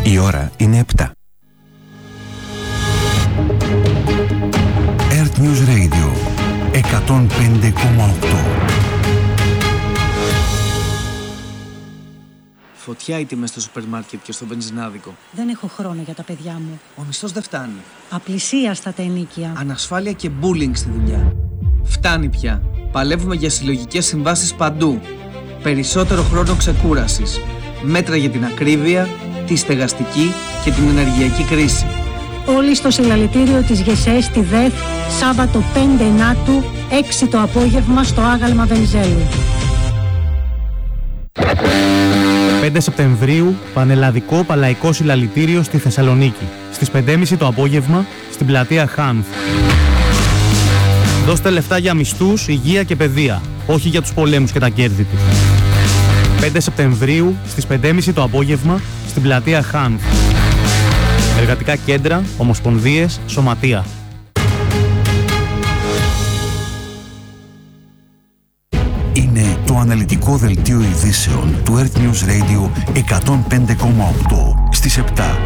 Η ώρα είναι 7. Earth News Radio 105,8. Φωτιά οι τιμές στο σούπερ μάρκετ και στο βενζινάδικο. Δεν έχω χρόνο για τα παιδιά μου. Ο μισθός δεν φτάνει. Απλησίαστα τα ενοίκια. Ανασφάλεια και bullying στη δουλειά. Φτάνει πια. Παλεύουμε για συλλογικές συμβάσεις παντού. Περισσότερο χρόνο ξεκούρασης. Μέτρα για την ακρίβεια, τη στεγαστική και την ενεργειακή κρίση. Όλοι στο συλλαλητήριο της ΓΕΣΕ στη ΔΕΘ, Σάββατο 5 Ενάτου, 6 το απόγευμα στο άγαλμα Βενιζέλου. 5 Σεπτεμβρίου, Πανελλαδικό Παλαϊκό Συλλαλητήριο στη Θεσσαλονίκη. Στις 5.30 το απόγευμα, στην πλατεία Χάνθ. Δώστε λεφτά για μισθούς, υγεία και παιδεία, όχι για τους πολέμους και τα κέρδη του. 5 Σεπτεμβρίου, στις 5.30 το απόγευμα, στην πλατεία Χάνθ. Εργατικά κέντρα, ομοσπονδίες, σωματεία. Είναι το αναλυτικό δελτίο ειδήσεων του Earth News Radio 105,8 στις 7.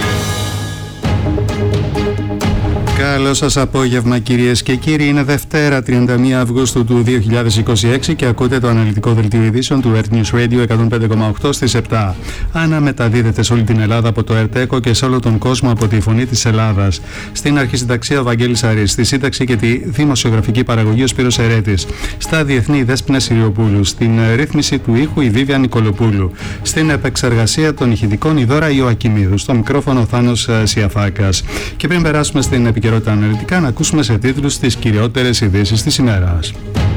Καλό σας απόγευμα κυρίες και κύριοι. Είναι Δευτέρα 31 Αυγούστου του 2026 και ακούτε το αναλυτικό δελτίο ειδήσεων του Earth News Radio 105,8 στις 7. Αναμεταδίδεται σε όλη την Ελλάδα από το ΕΡΤΕΚΟ και σε όλο τον κόσμο από τη Φωνή της Ελλάδας. Στην αρχισυνταξία ο Βαγγέλης Αρής, στη σύνταξη και τη δημοσιογραφική παραγωγή ο Σπύρος Ερέτης. Στα διεθνή η Δέσποινα Συριοπούλου. Στην ρύθμιση του ήχου η Βίβια Νικολοπούλου. Στην επεξεργασία των ηχητικών η Δώρα Ιωακιμίδου. Στο μικρόφωνο ο Θάνος Σιαφάκας. Και πριν περάσουμε στην επικαιρότητα αναλυτικά, να ακούσουμε σε τίτλους τις κυριότερες ειδήσεις της ημέρας.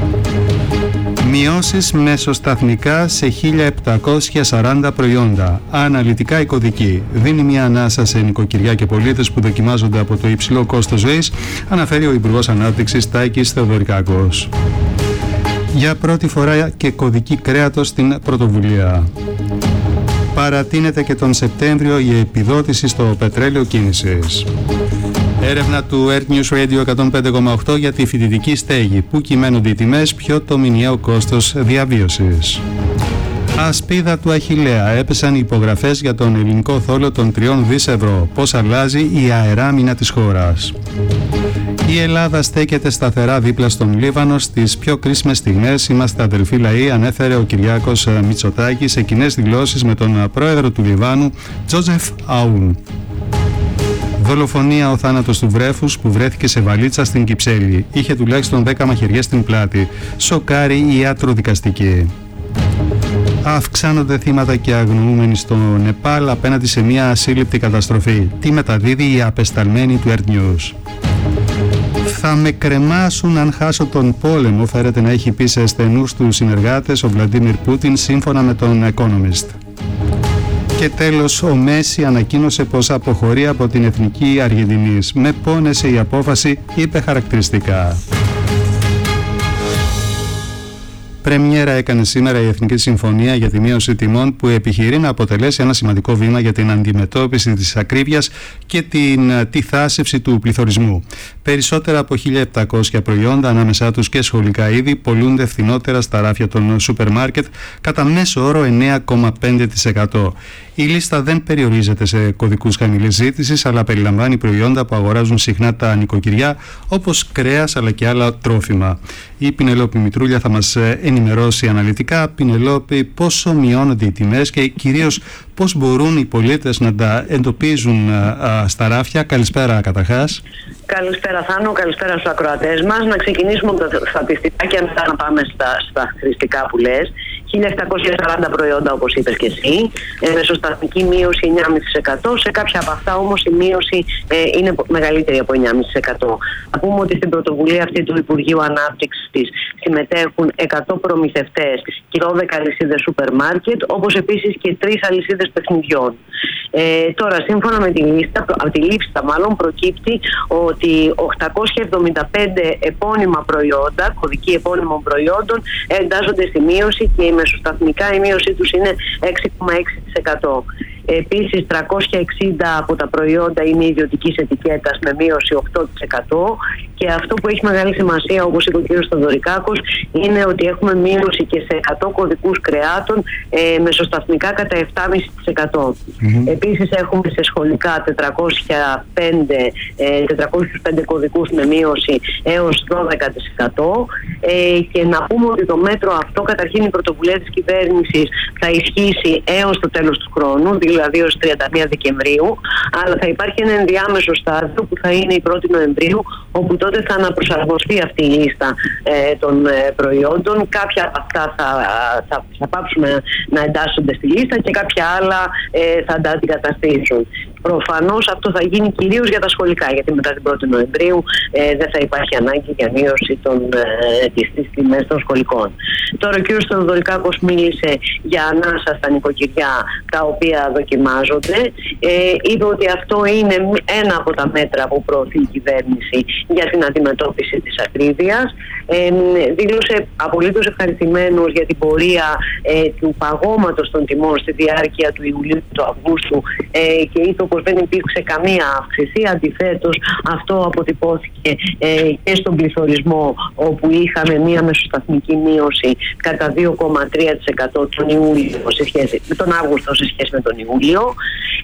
Μειώσεις μεσοσταθμικά σε 1.740 προϊόντα. Αναλυτικά η κωδική δίνει μια ανάσα σε νοικοκυριά και πολίτες που δοκιμάζονται από το υψηλό κόστος ζωής, αναφέρει ο Υπουργός Ανάπτυξης Τάκης Θεοδωρικάκος. Για πρώτη φορά και κωδική κρέατος στην πρωτοβουλία. Παρατείνεται και τον Σεπτέμβριο η επιδότηση στο πετρέλαιο κίνησης. Έρευνα του Earth News Radio 105,8 για τη φοιτητική στέγη. Πού κυμαίνονται οι τιμές, ποιο το μηνιαίο κόστος διαβίωσης. Ασπίδα του Αχιλλέα. Έπεσαν οι υπογραφές για τον ελληνικό θόλο των 3 δις ευρώ. Πώς αλλάζει η αεράμινα της χώρας. Η Ελλάδα στέκεται σταθερά δίπλα στον Λίβανο στις πιο κρίσιμες στιγμές. Είμαστε αδελφοί λαοί, ανέφερε ο Κυριάκος Μητσοτάκης σε κοινές δηλώσεις με τον πρόεδρο του Λιβάνου, Τζόζεφ Αούν. Δολοφονία ο θάνατος του βρέφους που βρέθηκε σε βαλίτσα στην Κυψέλη. Είχε τουλάχιστον 10 μαχαιριές στην πλάτη. Σοκάρει η ιατροδικαστική. Αυξάνονται θύματα και αγνοούμενοι στο Νεπάλ απέναντι σε μια ασύλληπτη καταστροφή. Τι μεταδίδει η απεσταλμένη του Earth News. Θα με κρεμάσουν αν χάσω τον πόλεμο, φέρεται να έχει πει σε στενούς του συνεργάτες ο Βλαντίμιρ Πούτιν, σύμφωνα με τον Economist. Και τέλος, ο Μέση ανακοίνωσε πως αποχωρεί από την Εθνική Αργεντινής. Με πόνεσε η απόφαση, είπε χαρακτηριστικά. Πρεμιέρα έκανε σήμερα η Εθνική Συμφωνία για τη Μείωση Τιμών, που επιχειρεί να αποτελέσει ένα σημαντικό βήμα για την αντιμετώπιση της ακρίβειας και τη θάσευση του πληθωρισμού. Περισσότερα από 1.700 προϊόντα, ανάμεσά τους και σχολικά είδη, πωλούνται φθηνότερα στα ράφια των σούπερ μάρκετ, κατά μέσο όρο 9,5%. Η λίστα δεν περιορίζεται σε κωδικούς χαμηλής ζήτησης, αλλά περιλαμβάνει προϊόντα που αγοράζουν συχνά τα νοικοκυριά, όπως κρέας αλλά και άλλα τρόφιμα. Η Πινελόπη Μητρούλια θα μας ενημερώσει αναλυτικά. Πινελόπη, πόσο μειώνονται οι τιμές και κυρίως πώς μπορούν οι πολίτες να τα εντοπίζουν στα ράφια. Καλησπέρα καταρχάς. Καλησπέρα Θάνο, καλησπέρα στους ακροατές μας. Να ξεκινήσουμε από τα στατιστικά και μετά να πάμε στα χρηστικά που λες. 1.740 προϊόντα, όπως είπες και εσύ, μεσοσταθμική μείωση 9,5%. Σε κάποια από αυτά όμως η μείωση είναι μεγαλύτερη από 9,5%. Να πούμε ότι στην πρωτοβουλία αυτή του Υπουργείου Ανάπτυξης συμμετέχουν 100 προμηθευτές και 12 αλυσίδες σούπερ μάρκετ, όπως επίσης και 3 αλυσίδες παιχνιδιών. Τώρα, σύμφωνα με τη λίστα, από τη λίστα μάλλον προκύπτει ότι 875 επώνυμα προϊόντα, κωδικοί επώνυμων προϊόντων, εντάσσονται στη μείωση και μεσοσταθμικά η μείωσή τους είναι 6,6%. Επίσης 360 από τα προϊόντα είναι ιδιωτικής ετικέτας με μείωση 8%. Και αυτό που έχει μεγάλη σημασία, όπως είπε ο κ. Θεοδωρικάκος, είναι ότι έχουμε μείωση και σε 100 κωδικούς κρεάτων μεσοσταθμικά κατά 7,5%. Επίσης έχουμε σε σχολικά 405 κωδικούς με μείωση έως 12%. Και να πούμε ότι το μέτρο αυτό, καταρχήν η πρωτοβουλία της κυβέρνησης θα ισχύσει έως το τέλος του χρόνου, δηλαδή ως 31 Δεκεμβρίου, αλλά θα υπάρχει ένα ενδιάμεσο στάδιο που θα είναι η 1η Νοεμβρίου, όπου τότε θα αναπροσαρμοστεί αυτή η λίστα των προϊόντων. Κάποια από αυτά θα πάψουν να εντάσσονται στη λίστα και κάποια άλλα θα τα αντικαταστήσουν. Προφανώς αυτό θα γίνει κυρίως για τα σχολικά, γιατί μετά την 1η Νοεμβρίου δεν θα υπάρχει ανάγκη για μείωση της τιμές των σχολικών. Τώρα ο κ. Θεοδωρικάκος μίλησε για ανάσα στα νοικοκυριά τα οποία δοκιμάζονται. Είπε ότι αυτό είναι ένα από τα μέτρα που προωθεί η κυβέρνηση για την αντιμετώπιση της ακρίβειας. Δήλωσε απολύτως ευχαριστημένος για την πορεία του παγώματος των τιμών στη διάρκεια του Ιουλίου και του Αυγούστου και είπε πως δεν υπήρξε καμία αύξηση. Αντιθέτως, αυτό αποτυπώθηκε και στον πληθωρισμό, όπου είχαμε μία μεσοσταθμική μείωση κατά 2,3% τον Αύγουστο σε σχέση με τον Ιούλιο.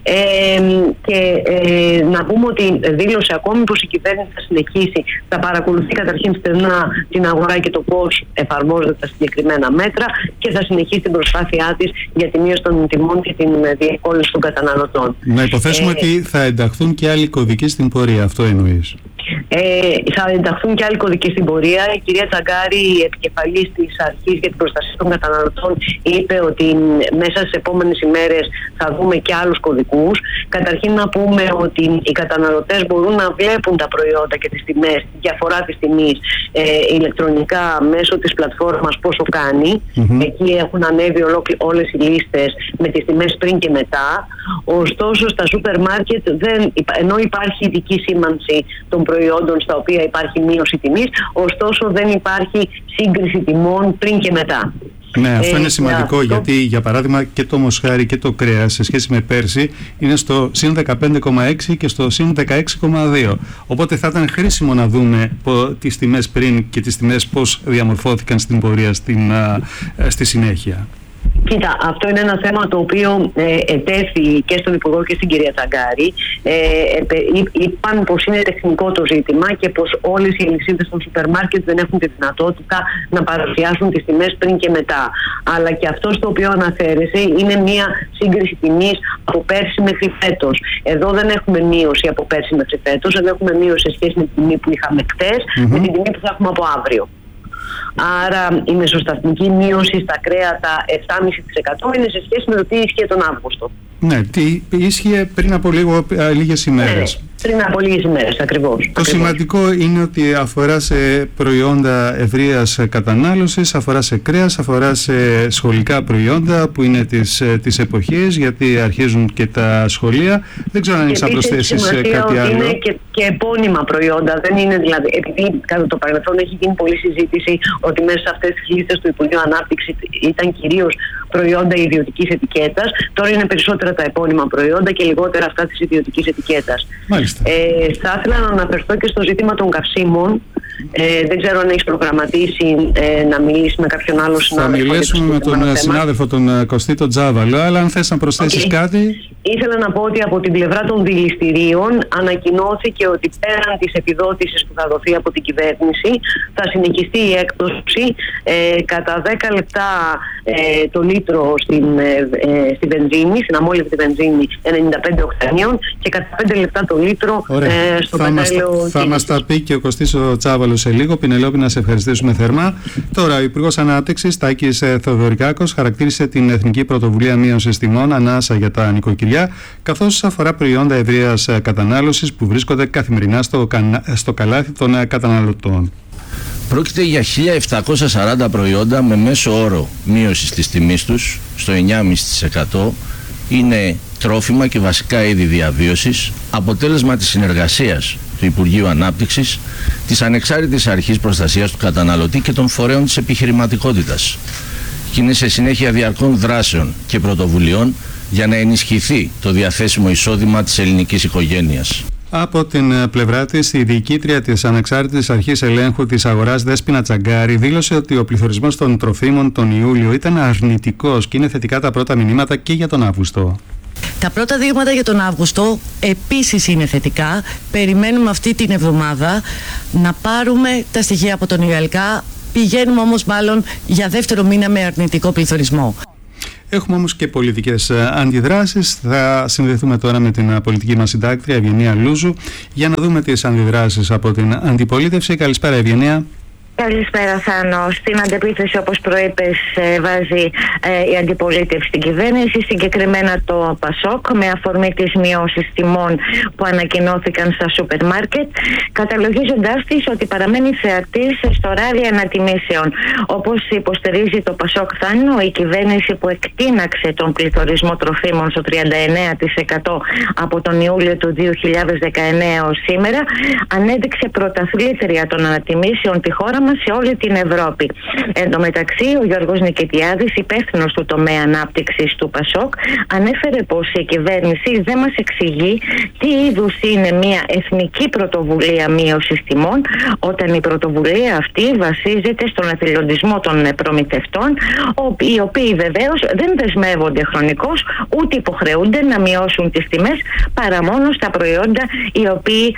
Και να πούμε ότι δήλωσε ακόμη πως η κυβέρνηση θα συνεχίσει, θα παρακολουθεί καταρχήν στενά την αγορά και το πώς εφαρμόζονται τα συγκεκριμένα μέτρα και θα συνεχίσει την προσπάθειά της για τη μείωση των τιμών και την διευκόλυνση των καταναλωτών. Να υποθέσουμε ότι θα ενταχθούν και άλλοι κωδικοί στην πορεία, αυτό εννοείς? Θα ενταχθούν και άλλοι κωδικοί στην πορεία. Η κυρία Τσαγκάρη, η επικεφαλής της Αρχής για την Προστασία των Καταναλωτών, είπε ότι μέσα στις επόμενες ημέρες θα δούμε και άλλους κωδικούς. Καταρχήν να πούμε ότι οι καταναλωτές μπορούν να βλέπουν τα προϊόντα και τις τιμές, τη διαφορά της τιμής ηλεκτρονικά μέσω της πλατφόρμας πόσο κάνει. Εκεί έχουν ανέβει όλες οι λίστες με τις τιμές πριν και μετά. Ωστόσο στα σούπερ μάρκετ, ενώ υπάρχει ειδική σήμανση των προϊόντων στα οποία υπάρχει μείωση τιμής, ωστόσο δεν υπάρχει σύγκριση τιμών πριν και μετά. Ναι, αυτό είναι σημαντικό, γιατί για παράδειγμα και το μοσχάρι και το κρέας σε σχέση με πέρσι είναι στο συν 15,6 και στο συν 16,2. Οπότε θα ήταν χρήσιμο να δούμε τις τιμές πριν και τις τιμές πώς διαμορφώθηκαν στην πορεία στη συνέχεια. Κοίτα, αυτό είναι ένα θέμα το οποίο ετέθη και στον Υπουργό και στην κυρία Τσαγκάρη. Είπαν πως είναι τεχνικό το ζήτημα και πως όλες οι αλυσίδες των σούπερ μάρκετ δεν έχουν τη δυνατότητα να παρουσιάσουν τις τιμές πριν και μετά. Αλλά και αυτό στο οποίο αναφέρεσαι είναι μια σύγκριση τιμής από πέρσι μέχρι φέτος. Εδώ δεν έχουμε μείωση από πέρσι μέχρι φέτος, εδώ έχουμε μείωση σε σχέση με την τιμή που είχαμε χτες, με την τιμή που θα έχουμε από αύριο. Άρα η μεσοσταθμική μείωση στα κρέατα 7,5% είναι σε σχέση με το τι ίσχυε τον Αύγουστο. Ναι, τι ίσχυε πριν από λίγες ημέρες. Ναι, πριν από λίγες ημέρες, ακριβώς. Το σημαντικό είναι ότι αφορά σε προϊόντα ευρείας κατανάλωσης, αφορά σε κρέας, αφορά σε σχολικά προϊόντα που είναι της εποχής, γιατί αρχίζουν και τα σχολεία. Δεν ξέρω αν έχεις να προσθέσεις κάτι άλλο. Είναι και επώνυμα προϊόντα. Δεν είναι δηλαδή, επειδή κατά το παρελθόν έχει γίνει πολλή συζήτηση ότι μέσα σε αυτές τις λίστες του Υπουργείου Ανάπτυξης ήταν κυρίως προϊόντα ιδιωτικής ετικέτας. Τώρα είναι περισσότερα τα επώνυμα προϊόντα και λιγότερα αυτά της ιδιωτικής ετικέτας. Θα ήθελα να αναφερθώ και στο ζήτημα των καυσίμων. Δεν ξέρω αν έχεις προγραμματίσει να μιλήσει με κάποιον άλλο συνάδελφο. Θα μιλήσουμε με τον συνάδελφο τον Κωστή τον Τζάβαλο, αλλά αν θες να προσθέσεις κάτι. Ήθελα να πω ότι από την πλευρά των δηληστηρίων ανακοινώθηκε ότι πέραν της επιδότησης που θα δοθεί από την κυβέρνηση θα συνεχιστεί η έκπτωση κατά 10 λεπτά το λίτρο στη βενζίνη, στην αμόλυβτη βενζίνη 95 οκτανίων και κατά 5 λεπτά το λίτρο στο πετρέλαιο. Θα μας τα πει και ο Κωστής ο Τσάβαλος σε λίγο. Πινελόπη, να σε ευχαριστήσουμε θερμά. Τώρα, ο Υπουργός Ανάπτυξης Τάκης Θεοδωρικάκος χαρακτήρισε την Εθνική Πρωτοβουλία Μείωσης Τιμών ανάσα για τα νοικοκυριά, καθώς αφορά προϊόντα ευρείας κατανάλωσης που βρίσκονται καθημερινά στο καλάθι των καταναλωτών. Πρόκειται για 1.740 προϊόντα με μέσο όρο μείωση της τιμής τους στο 9,5%. Είναι τρόφιμα και βασικά είδη διαβίωσης, αποτέλεσμα της συνεργασίας του Υπουργείου Ανάπτυξης, της Ανεξάρτητης Αρχής Προστασίας του Καταναλωτή και των φορέων της επιχειρηματικότητας. Και είναι σε συνέχεια διαρκών δράσεων και πρωτοβουλειών για να ενισχυθεί το διαθέσιμο εισόδημα της ελληνικής οικογένειας. Από την πλευρά της, η διοικήτρια της Ανεξάρτητης Αρχής Ελέγχου της Αγοράς, Δέσποινα Τσαγκάρη, δήλωσε ότι ο πληθωρισμός των τροφίμων τον Ιούλιο ήταν αρνητικός και είναι θετικά τα πρώτα μηνύματα και για τον Αύγουστο. Τα πρώτα δείγματα για τον Αύγουστο επίσης είναι θετικά. Περιμένουμε αυτή την εβδομάδα να πάρουμε τα στοιχεία από τον ΙΑΛΚΑ. Πηγαίνουμε όμως μάλλον για δεύτερο μήνα με αρνητικό πληθωρισμό. Έχουμε όμως και πολιτικές αντιδράσεις. Θα συνδεθούμε τώρα με την πολιτική μας συντάκτρια Ευγενία Λούζου για να δούμε τις αντιδράσεις από την αντιπολίτευση. Καλησπέρα, Ευγενία. Καλησπέρα, Θάνο. Στην αντεπίθεση, όπως προείπες, βάζει η αντιπολίτευση στην κυβέρνηση, συγκεκριμένα το ΠΑΣΟΚ, με αφορμή τις μειώσεις τιμών που ανακοινώθηκαν στα σούπερ μάρκετ, καταλογίζοντάς της ότι παραμένει θεατής στο ράλι ανατιμήσεων. Όπως υποστηρίζει το ΠΑΣΟΚ, Θάνο, η κυβέρνηση που εκτείναξε τον πληθωρισμό τροφίμων στο 39% από τον Ιούλιο του 2019 ως σήμερα, ανέδειξε πρωταθλήτρια των ανατιμήσεων τη χώρα μας σε όλη την Ευρώπη. Εν τω μεταξύ, ο Γιώργος Νικητιάδης, υπεύθυνος του τομέα ανάπτυξης του ΠΑΣΟΚ, ανέφερε πως η κυβέρνηση δεν μας εξηγεί τι είδους είναι μια εθνική πρωτοβουλία μείωσης τιμών, όταν η πρωτοβουλία αυτή βασίζεται στον εθελοντισμό των προμηθευτών, οι οποίοι βεβαίως δεν δεσμεύονται χρονικώς ούτε υποχρεούνται να μειώσουν τις τιμές παρά μόνο στα προϊόντα οι οποίοι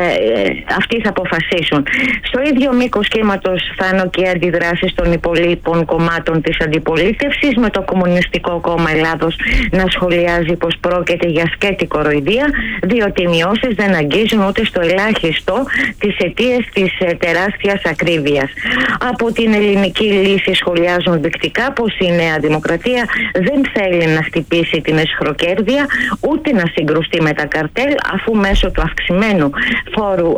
αυτοί θα αποφασίσουν. Στο ίδιο μήκος κύματος, Θάνο, και αντιδράσεις των υπολείπων κομμάτων της αντιπολίτευσης, με το Κομμουνιστικό Κόμμα Ελλάδος να σχολιάζει πως πρόκειται για σκέτη κοροϊδία, διότι οι μειώσεις δεν αγγίζουν ούτε στο ελάχιστο τις αιτίες της τεράστιας ακρίβειας. Από την Ελληνική Λύση σχολιάζουν δεικτικά πως η Νέα Δημοκρατία δεν θέλει να χτυπήσει την αισχροκέρδεια ούτε να συγκρουστεί με τα καρτέλ, αφού μέσω του αυξημένου φόρου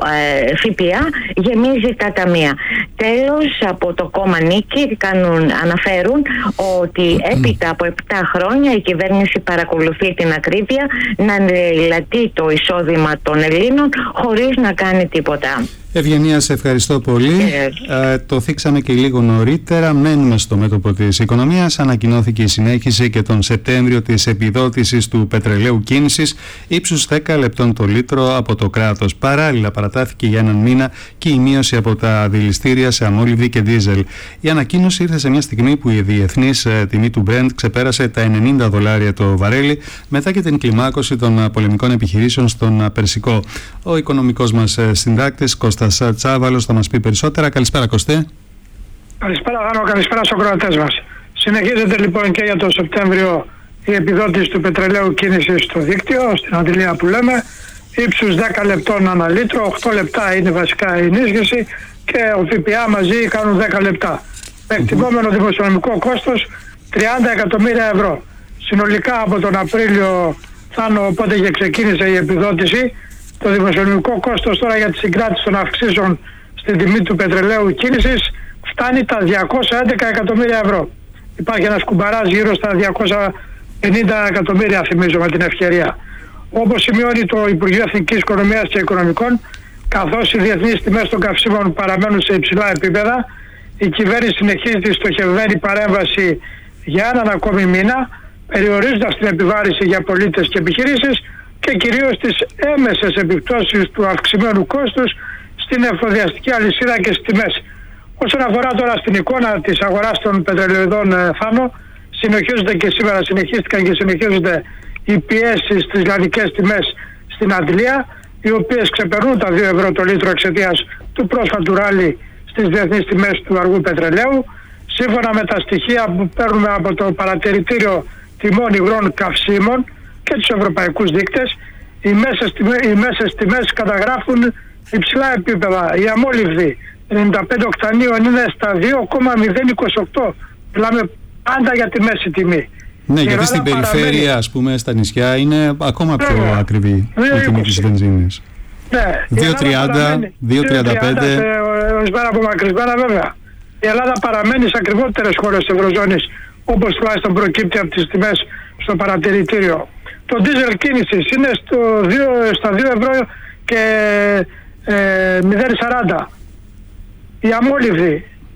ΦΠΑ γεμίζει τα ταμεία. Τέλος, από το κόμμα Νίκη αναφέρουν ότι έπειτα από 7 χρόνια η κυβέρνηση παρακολουθεί την ακρίβεια να ελαττεί το εισόδημα των Ελλήνων χωρίς να κάνει τίποτα. Ευγενία, σε ευχαριστώ πολύ. Το θίξαμε και λίγο νωρίτερα. Μένουμε στο μέτωπο της οικονομίας. Ανακοινώθηκε η συνέχιση και τον Σεπτέμβριο της επιδότησης του πετρελαίου κίνησης ύψους 10 λεπτών το λίτρο από το κράτος. Παράλληλα, παρατάθηκε για έναν μήνα και η μείωση από τα δηληστήρια σε αμόλυβδη και ντίζελ. Η ανακοίνωση ήρθε σε μια στιγμή που η διεθνής τιμή του Brent ξεπέρασε τα $90 το βαρέλι, μετά και την κλιμάκωση των πολεμικών επιχειρήσεων στον Περσικό. Ο οικονομικός μας συντάκτης Κώστας Τσάβαλος θα μας πει περισσότερα. Καλησπέρα, Κωστέ. Καλησπέρα, Γάνο. Καλησπέρα στους ακροατές μας. Συνεχίζεται λοιπόν και για το Σεπτέμβριο η επιδότηση του πετρελαίου κίνησης στο δίκτυο, στην αντιλία που λέμε, ύψους 10 λεπτών ανά λίτρο, 8 λεπτά είναι βασικά η ενίσχυση και ο ΦΠΑ μαζί κάνουν 10 λεπτά. Με εκτιμόμενο δημοσιονομικό κόστος 30 εκατομμύρια ευρώ. Συνολικά από τον Απρίλιο, Θάνο, οπότε και ξεκίνησε η επιδότηση, το δημοσιονομικό κόστος τώρα για τη συγκράτηση των αυξήσεων στην τιμή του πετρελαίου κίνησης φτάνει τα 211 εκατομμύρια ευρώ. Υπάρχει ένας κουμπαράς γύρω στα 250 εκατομμύρια, θυμίζω με την ευκαιρία. Όπως σημειώνει το Υπουργείο Εθνικής Οικονομίας και Οικονομικών, καθώς οι διεθνείς τιμές των καυσίμων παραμένουν σε υψηλά επίπεδα, η κυβέρνηση συνεχίζει τη στοχευμένη παρέμβαση για έναν ακόμη μήνα, περιορίζοντας την επιβάρηση για πολίτες και επιχειρήσεις και κυρίως τις έμεσες επιπτώσεις του αυξημένου κόστους στην εφοδιαστική αλυσίδα και στις τιμές. Όσον αφορά τώρα στην εικόνα της αγοράς των πετρελαιοειδών, Θάνο, συνεχίζονται και σήμερα συνεχίστηκαν και συνεχίζονται οι πιέσεις στις γαλλικές τιμές στην Αντλία, οι οποίες ξεπερνούν τα 2 ευρώ το λίτρο εξαιτίας του πρόσφατου ράλι στις διεθνείς τιμές του αργού πετρελαίου. Σύμφωνα με τα στοιχεία που παίρνουμε από το παρατηρητήριο τιμών υγρών καυσίμων και τους ευρωπαϊκούς δείκτες, οι μέσες τιμές καταγράφουν υψηλά επίπεδα. Η αμόλυβδη 95 οκτανίων είναι στα 2,028. Μιλάμε πάντα για τη μέση τιμή. Ναι, γιατί στην περιφέρεια, ας πούμε, στα νησιά είναι ακόμα πιο ακριβή η τιμή της βενζίνης. Ναι, 2,30, 2,35. Ορισμένα απομακρυσμένα βέβαια. Η Ελλάδα παραμένει σε ακριβότερες χώρες της Ευρωζώνης, όπως τουλάχιστον προκύπτει από τις τιμές στο παρατηρητήριο. Το ντίζελ κίνησης είναι στα 2 ευρώ και 0,40. Η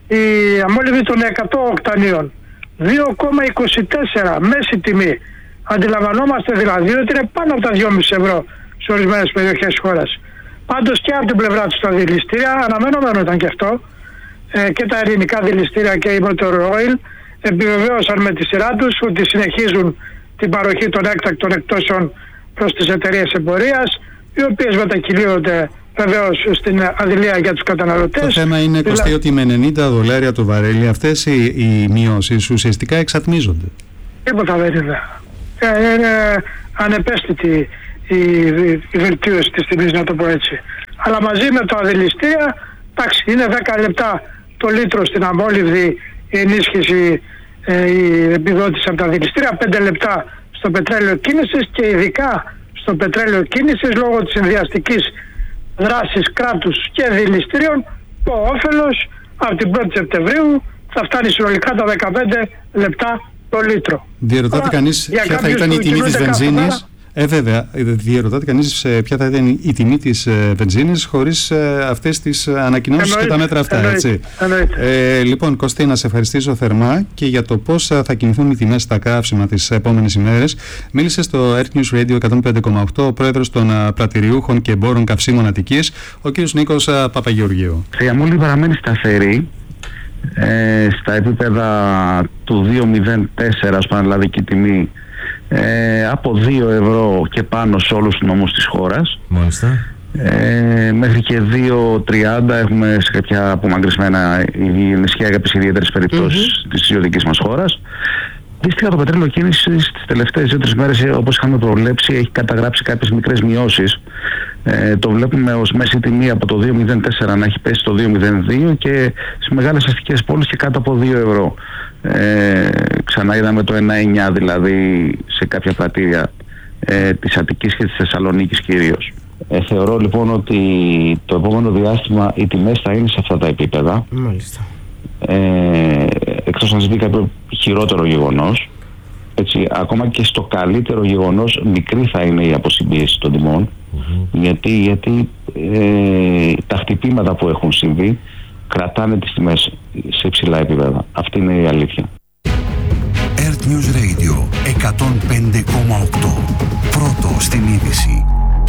αμόλυβδη των 100 οκτανίων 2,24 μέση τιμή. Αντιλαμβανόμαστε δηλαδή ότι είναι πάνω από τα 2,5 ευρώ σε ορισμένες περιοχές της χώρας. Πάντως και από την πλευρά τους τα δηληστήρια, αναμενόμενο ήταν και αυτό, και τα ελληνικά δηληστήρια και η Motor Oil επιβεβαίωσαν με τη σειρά τους ότι συνεχίζουν την παροχή των έκτακτων εκτόσεων προς τις εταιρείες εμπορίας, οι οποίες μετακυλίονται βεβαίως στην αδειλία για τους καταναλωτές. Το θέμα είναι, Κωστή, ότι με $90 το βαρέλι αυτές οι μειώσεις ουσιαστικά εξατμίζονται. Τίποτα δεν είναι. Είναι ανεπαίσθητη η βελτίωση της τιμής, να το πω έτσι. Αλλά μαζί με το αδηληστήρια, εντάξει, είναι 10 λεπτά το λίτρο στην αμόλυβδη η ενίσχυση, η επιδότηση από τα δηληστήρια, 5 λεπτά στο πετρέλαιο κίνησης και ειδικά στο πετρέλαιο κίνησης λόγω της συνδυαστικής δράσης κράτους και δηληστήριων, το όφελος από την 1η Σεπτεμβρίου θα φτάνει συνολικά τα 15 λεπτά το λίτρο. Διερωτάται κανείς ποια θα ήταν η τιμή της βενζίνης. Βέβαια, διερωτάται κανείς ποια θα ήταν η τιμή της βενζίνης χωρίς αυτές τις ανακοινώσεις και τα μέτρα αυτά, έτσι. Λοιπόν, Κωστή, να σε ευχαριστήσω θερμά και για το πώς θα κινηθούν οι τιμές στα καύσιμα τις επόμενες ημέρες. Μίλησε στο Earth News Radio 105,8 ο πρόεδρος των πρατηριούχων και εμπόρων καυσίμων Αττικής, ο κ. Νίκος Παπαγεωργίου. Η αμόλυβδη παραμένει σταθερή στα επίπεδα του 2,04 ως πανελλαδική τιμή, από 2 ευρώ και πάνω σε όλους τους νομούς της χώρας. Μάλιστα. Μέχρι και 2,30 έχουμε σε κάποια απομακρυσμένα νησιά για τις ιδιαίτερες περιπτώσεις της ιδιωτικής μας χώρας. Δυστυχώς το πετρέλαιο κίνησης τις τελευταίες 2-3 μέρες, όπως είχαμε προβλέψει, έχει καταγράψει κάποιες μικρές μειώσεις. Το βλέπουμε ως μέση τιμή από το 2,04 να έχει πέσει στο 2,02 και στις μεγάλες αστικές πόλεις και κάτω από 2 ευρώ. Ξανά είδαμε το 1,9 δηλαδή σε κάποια πλατήρια της Αττικής και της Θεσσαλονίκης κυρίως. Θεωρώ λοιπόν ότι το επόμενο διάστημα οι τιμές θα είναι σε αυτά τα επίπεδα. Μάλιστα. Εκτός να συμβεί κάποιο χειρότερο γεγονός, έτσι, ακόμα και στο καλύτερο γεγονός μικρή θα είναι η αποσυμπίεση των τιμών, γιατί τα χτυπήματα που έχουν συμβεί κρατάνε τις τιμές σε υψηλά επίπεδα. Αυτή είναι η αλήθεια. Earth News Radio 105,8. Πρώτο στην είδηση.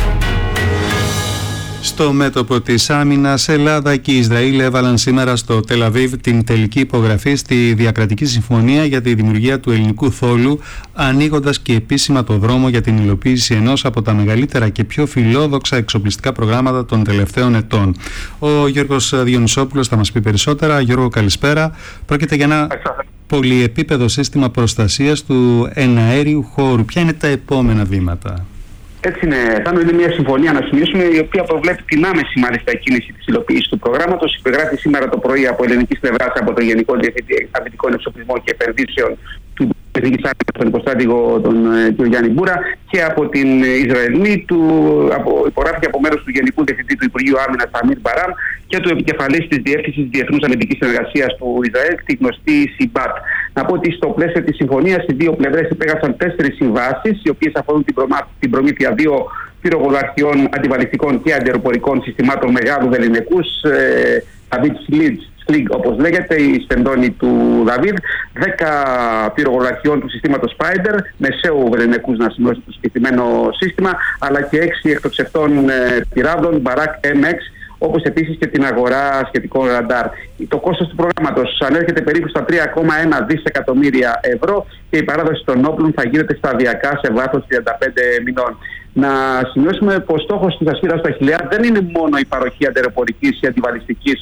Στο μέτωπο της άμυνας, Ελλάδα και Ισραήλ έβαλαν σήμερα στο Τελαβίβ την τελική υπογραφή στη διακρατική συμφωνία για τη δημιουργία του ελληνικού θόλου, ανοίγοντας και επίσημα το δρόμο για την υλοποίηση ενός από τα μεγαλύτερα και πιο φιλόδοξα εξοπλιστικά προγράμματα των τελευταίων ετών. Ο Γιώργος Διονυσόπουλος θα μας πει περισσότερα. Γιώργο, καλησπέρα. Πρόκειται για ένα πολυεπίπεδο σύστημα προστασίας του εναέριου χώρου. Ποια είναι τα επόμενα βήματα? Έτσι είναι, είναι μια συμφωνία να σημειώσουμε, η οποία προβλέπει την άμεση μάλιστα κίνηση της υλοποίησης του προγράμματος. Υπεγράφει σήμερα το πρωί από ελληνικής πλευράς από τον Γενικό Διευθυντή Αμυντικών Εξοπλισμών και Επενδύσεων του Εθνικής Άμυνας, τον υποστράτηγο τον κ. Γιάννη Μπούρα, και από την Ισραηλινή υπογράφηκε από μέρος του Γενικού Διευθυντή του Υπουργείου Άμυνας Αμίρ Μπαράμ και του επικεφαλής της Διεύθυνσης Διεθνούς Αμυντικής Συνεργασίας του Ισραήλ, τη γνωστή ΣΥΜΠΑΤ. Να πω ότι στο πλαίσιο της συμφωνίας οι δύο πλευρές υπέγραψαν 4 συμβάσεις, οι οποίες αφορούν την προμήθεια 2 πυρογολαρχιών αντιβαλιστικών και αντιεροπορικών συστημάτων μεγάλου βεληνικούς, David Sling, όπως λέγεται, η σπεντόνη του David, 10 πυρογολαρχιών του συστήματος Spider, μεσαίου βεληνικούς να σημειώσει το συγκεκριμένο σύστημα, αλλά και 6 εκτοξευτών πυράδων Barak MX, όπως επίσης και την αγορά σχετικών ραντάρ. Το κόστος του προγράμματος ανέρχεται περίπου στα 3,1 δισεκατομμύρια ευρώ και η παράδοση των όπλων θα γίνεται σταδιακά σε βάθος 35 μηνών. Να σημειώσουμε πως στόχος της ασφύρας του Αχιλλέα δεν είναι μόνο η παροχή αντιεροπορικής και αντιβαλιστικής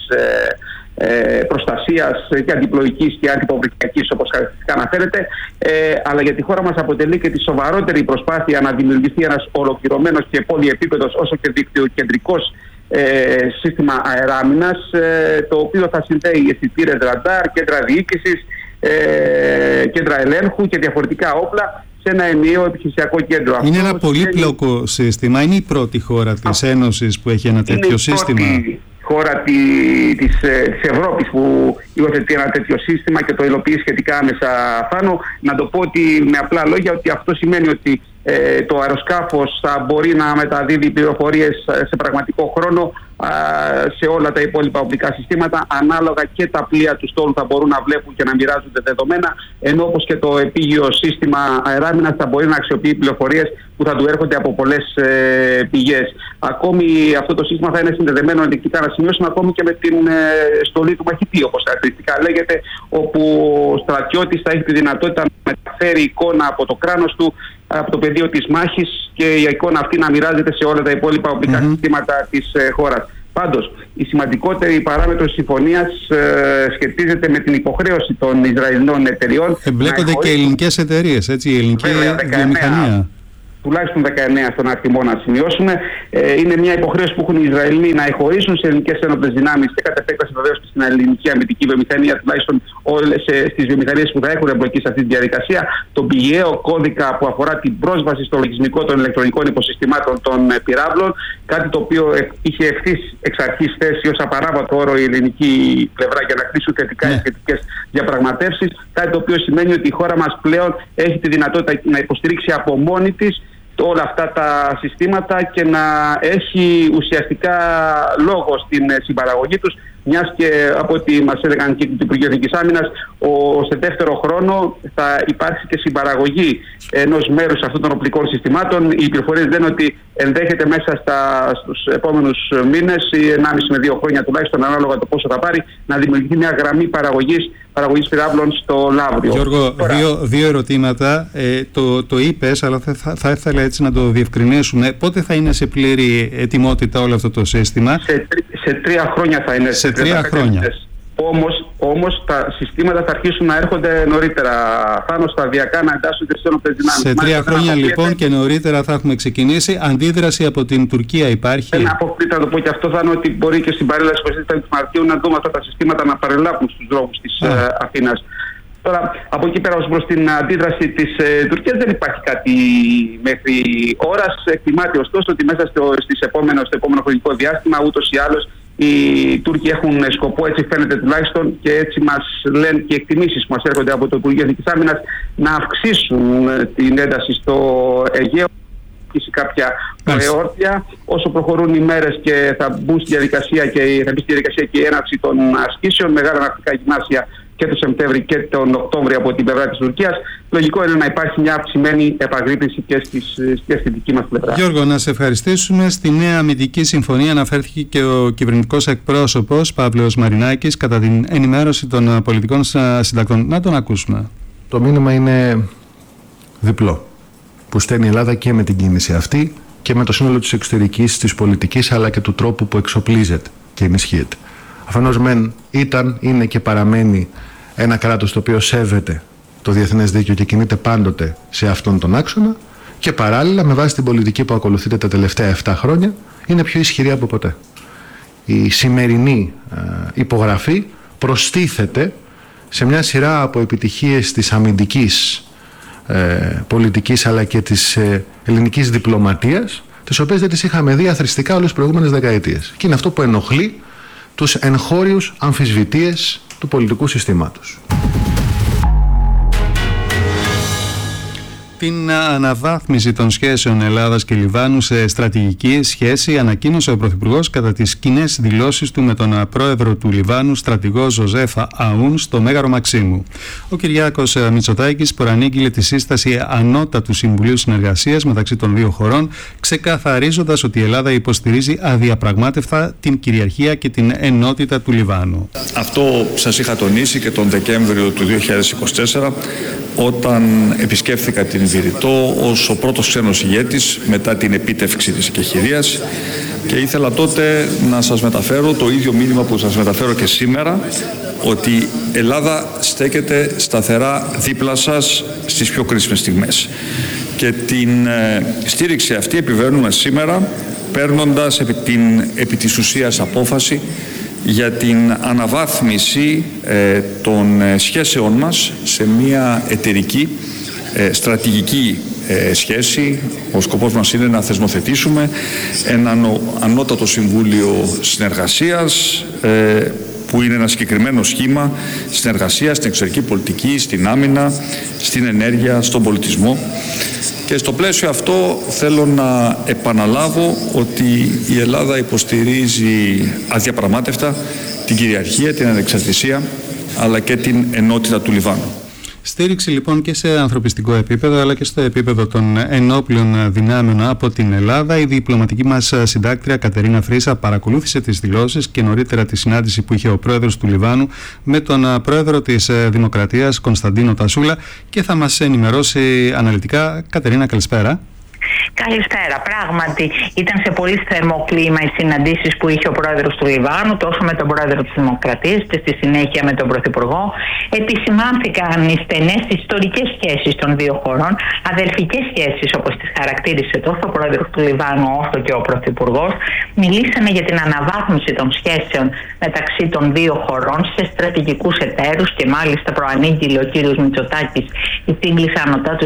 προστασίας και αντιπλοϊκής και αντιποβρικιακής, όπως χαρακτηριστικά αναφέρεται, αλλά για τη χώρα μας αποτελεί και τη σοβαρότερη προσπάθεια να δημιουργηθεί ένας ολοκληρωμένος και πολυεπίπεδος όσο και δικτυοκεντρικός σύστημα αεράμινας, το οποίο θα συνδέει αισθητήρες ραντάρ, κέντρα διοίκησης, κέντρα ελέγχου και διαφορετικά όπλα σε ένα ενιαίο επιχειρησιακό κέντρο. Είναι ένα πολύπλοκο σύστημα. Είναι η πρώτη χώρα της Ένωσης που έχει ένα τέτοιο σύστημα. Είναι η πρώτη χώρα της Ευρώπης που υιοθετεί ένα τέτοιο σύστημα και το υλοποιεί σχετικά άμεσα πάνω. Να το πω ότι με απλά λόγια ότι αυτό σημαίνει ότι το αεροσκάφος θα μπορεί να μεταδίδει πληροφορίες σε πραγματικό χρόνο σε όλα τα υπόλοιπα οπτικά συστήματα. Ανάλογα και τα πλοία του στόλου θα μπορούν να βλέπουν και να μοιράζονται δεδομένα, ενώ όπως και το επίγειο σύστημα αεράμινας θα μπορεί να αξιοποιεί πληροφορίες που θα του έρχονται από πολλές πηγές. Ακόμη αυτό το σύστημα θα είναι συνδεδεμένο ενδεικτικά, να σημειώσουμε, ακόμη και με την στολή του μαχητή, όπως χαρακτηριστικά λέγεται, όπου ο στρατιώτης θα έχει τη δυνατότητα να μεταφέρει εικόνα από το κράνος του, από το πεδίο της μάχης, και η εικόνα αυτή να μοιράζεται σε όλα τα υπόλοιπα οπτικά συστήματα της χώρας. Πάντως, η σημαντικότερη παράμετρο της συμφωνίας σχετίζεται με την υποχρέωση των Ισραηλινών εταιριών. Εμπλέκονται και ελληνικές εταιρείες, έτσι, η ελληνική βιομηχανία. Τουλάχιστον 19 στον αριθμό, να σημειώσουμε. Είναι μια υποχρέωση που έχουν οι Ισραηλοί να εχωρίσουν σε ελληνικές ένοπλες δυνάμεις και κατ' επέκταση βεβαίως και στην ελληνική αμυντική βιομηχανία, τουλάχιστον όλες στις βιομηχανίες που θα έχουν εμπλοκή σε αυτή τη διαδικασία. Τον πηγαίο κώδικα που αφορά την πρόσβαση στο λογισμικό των ηλεκτρονικών υποσυστημάτων των πυράβλων, κάτι το οποίο είχε ευθύς εξ αρχής θέση ως απαράβατο όρο η ελληνική πλευρά για να κλείσουν θετικά οι σχετικές διαπραγματεύσεις. Κάτι το οποίο σημαίνει ότι η χώρα μας πλέον έχει τη δυνατότητα να υποστηρίξει από μόνη της όλα αυτά τα συστήματα και να έχει ουσιαστικά λόγο στην συμπαραγωγή τους, μιας και από ό,τι μας έλεγαν και του Υπουργείου Εθνικής Άμυνας, σε δεύτερο χρόνο θα υπάρξει και συμπαραγωγή ενός μέρους αυτών των οπλικών συστημάτων. Οι πληροφορίες λένε ότι ενδέχεται μέσα στους επόμενους μήνες ή 1,5 με 2 χρόνια τουλάχιστον, ανάλογα το πόσο θα πάρει, να δημιουργηθεί μια γραμμή παραγωγής πυράβλων στο Λαύριο. Γιώργο, δύο ερωτήματα. Το είπες, αλλά θα ήθελα έτσι να το διευκρινίσουμε. Πότε θα είναι σε πλήρη ετοιμότητα όλο αυτό το σύστημα? Σε 3 χρόνια θα είναι. Σε 3 χρόνια. Όμως τα συστήματα θα αρχίσουν να έρχονται νωρίτερα. Θα σταδιακά να εντάσσονται στις ένοπλες δυνάμεις. Σε 3 χρόνια λοιπόν και νωρίτερα θα έχουμε ξεκινήσει. Αντίδραση από την Τουρκία υπάρχει? Ένα αποκλείται, να το πω και αυτό, θα είναι ότι μπορεί και στην παρέλαση του Μαρτίου να δούμε αυτά τα συστήματα να παρελάβουν στους δρόμους της Αθήνας. Τώρα, από εκεί πέρα, ως προς την αντίδραση της Τουρκίας, δεν υπάρχει κάτι μέχρι ώρας. Εκτιμάται ωστόσο ότι μέσα στο επόμενο χρονικό διάστημα, ούτως ή άλλως, οι Τούρκοι έχουν σκοπό, έτσι φαίνεται τουλάχιστον, και έτσι μας λένε και εκτιμήσεις που μας έρχονται από το Υπουργείο Εθνικής Άμυνας, να αυξήσουν την ένταση στο Αιγαίο, κάποια προεόρτια. Όσο προχωρούν οι μέρες και θα μπει στη διαδικασία και η έναρξη των ασκήσεων, μεγάλα ναυτικά γυμνάσια και το Σεπτέμβρη και τον Οκτώβριο από την πλευρά της Τουρκίας, λογικό είναι να υπάρχει μια αυξημένη επαγρύπνηση και στη δική μας πλευρά. Γιώργο, να σε ευχαριστήσουμε. Στη νέα αμυντική συμφωνία αναφέρθηκε και ο κυβερνητικός εκπρόσωπος Παύλος Μαρινάκης κατά την ενημέρωση των πολιτικών συντακτών. Να τον ακούσουμε. Το μήνυμα είναι διπλό, που στέλνει η Ελλάδα και με την κίνηση αυτή και με το σύνολο της εξωτερικής, της πολιτικής, αλλά και του τρόπου που εξοπλίζεται και ενισχύεται. Αφενός μεν ήταν, είναι και παραμένει ένα κράτος το οποίο σέβεται το διεθνές δίκαιο και κινείται πάντοτε σε αυτόν τον άξονα, και παράλληλα με βάση την πολιτική που ακολουθείται τα τελευταία 7 χρόνια είναι πιο ισχυρή από ποτέ. Η σημερινή υπογραφή προστίθεται σε μια σειρά από επιτυχίες της αμυντικής πολιτικής αλλά και της ελληνικής διπλωματίας, τις οποίες δεν τις είχαμε δει αθροιστικά όλες τις προηγούμενες δεκαετίες. Και είναι αυτό που ενοχλεί τους εγχώριους αμφισβητείες του πολιτικού συστήματος. Την αναβάθμιση των σχέσεων Ελλάδας και Λιβάνου σε στρατηγική σχέση ανακοίνωσε ο Πρωθυπουργός κατά τις κοινές δηλώσεις του με τον πρόεδρο του Λιβάνου, στρατηγό Ζωζέφ Αούν, στο Μέγαρο Μαξίμου. Ο Κυριάκος Μητσοτάκης προανήγγειλε τη σύσταση ανώτατου Συμβουλίου Συνεργασίας μεταξύ των δύο χωρών, ξεκαθαρίζοντας ότι η Ελλάδα υποστηρίζει αδιαπραγμάτευτα την κυριαρχία και την ενότητα του Λιβάνου. Αυτό σας είχα τονίσει και τον Δεκέμβριο του 2024, όταν επισκέφθηκα την Βηρητό ως ο πρώτος ξένος ηγέτης μετά την επίτευξη της εκεχηρίας, και ήθελα τότε να σας μεταφέρω το ίδιο μήνυμα που σας μεταφέρω και σήμερα, ότι η Ελλάδα στέκεται σταθερά δίπλα σας στις πιο κρίσιμες στιγμές, και την στήριξη αυτή επιβαίνουμε σήμερα παίρνοντας επί της ουσίας απόφαση για την αναβάθμιση των σχέσεων μας σε μια εταιρική στρατηγική σχέση. Ο σκοπός μας είναι να θεσμοθετήσουμε έναν ανώτατο Συμβούλιο Συνεργασίας, που είναι ένα συγκεκριμένο σχήμα συνεργασίας στην εξωτερική πολιτική, στην άμυνα, στην ενέργεια, στον πολιτισμό, Και στο πλαίσιο αυτό θέλω να επαναλάβω ότι η Ελλάδα υποστηρίζει αδιαπραγμάτευτα την κυριαρχία, την ανεξαρτησία αλλά και την ενότητα του Λιβάνου. Στήριξη λοιπόν και σε ανθρωπιστικό επίπεδο αλλά και στο επίπεδο των ενόπλων δυνάμεων από την Ελλάδα. Η διπλωματική μας συντάκτρια Κατερίνα Φρύσα παρακολούθησε τις δηλώσεις και νωρίτερα τη συνάντηση που είχε ο πρόεδρος του Λιβάνου με τον πρόεδρο της Δημοκρατίας Κωνσταντίνο Τασούλα και θα μας ενημερώσει αναλυτικά. Κατερίνα, καλησπέρα. Καλησπέρα. Πράγματι, ήταν σε πολύ θερμό κλίμα οι συναντήσεις που είχε ο πρόεδρος του Λιβάνου, τόσο με τον πρόεδρο της Δημοκρατίας και στη συνέχεια με τον πρωθυπουργό. Επισημάνθηκαν οι στενές ιστορικές σχέσεις των δύο χωρών, αδελφικές σχέσεις όπως τις χαρακτήρισε τόσο ο πρόεδρος του Λιβάνου όσο και ο πρωθυπουργός. Μιλήσαμε για την αναβάθμιση των σχέσεων μεταξύ των δύο χωρών σε στρατηγικούς εταίρους και μάλιστα προανήγγειλε ο κύριος Μητσοτάκης η σύγκληση ανωτά του